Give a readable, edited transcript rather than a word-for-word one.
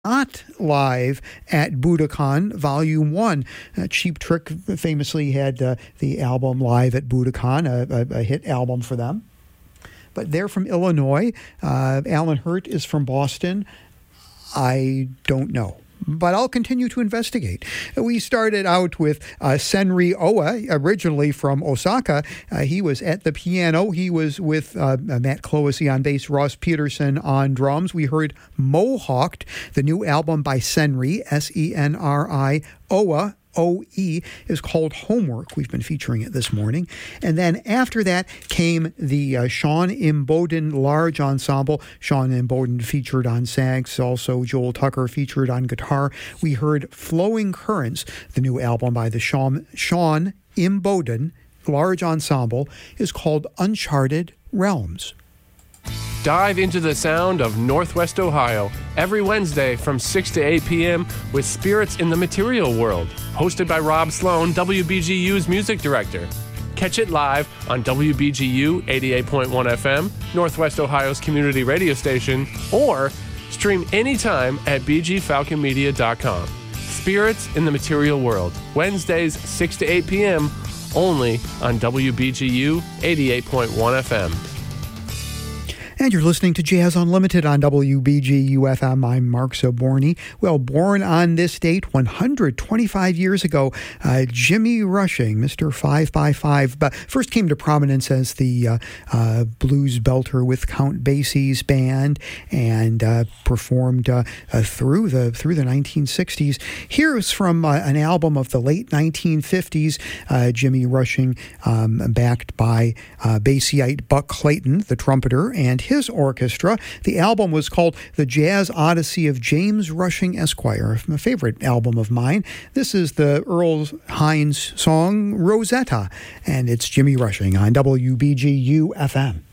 not live at Budokan Volume 1. Cheap Trick famously had the album live at Budokan, a hit album for them. But they're from Illinois. Alan Hurt is from Boston. I don't know, but I'll continue to investigate. We started out with Senri Owa, originally from Osaka. He was at the piano. He was with Matt Clohessy on bass, Ross Peterson on drums. We heard Mohawked, the new album by Senri, Senri. Owa, O-E, is called Homework. We've been featuring it this morning. And then after that came the Sean Imboden Large Ensemble. Sean Imboden featured on sax, also Joel Tucker featured on guitar. We heard Flowing Currents, the new album by the Sean Imboden Large Ensemble, is called Uncharted Realms. Dive into the sound of Northwest Ohio every Wednesday from 6 to 8 p.m. with Spirits in the Material World, hosted by Rob Sloan, WBGU's music director. Catch it live on WBGU 88.1 FM, Northwest Ohio's community radio station, or stream anytime at bgfalconmedia.com. Spirits in the Material World, Wednesdays 6 to 8 p.m., only on WBGU 88.1 FM. And you're listening to Jazz Unlimited on WBGU-FM. I'm Mark Zaborny. Well, born on this date 125 years ago, Jimmy Rushing, Mr. 5x5, but first came to prominence as the blues belter with Count Basie's band and performed through the 1960s. Here's from an album of the late 1950s, Jimmy Rushing, backed by Basieite Buck Clayton, the trumpeter, and his orchestra. The album was called The Jazz Odyssey of James Rushing Esquire, a favorite album of mine. This is the Earl Hines song Rosetta, and it's Jimmy Rushing on WBGU-FM.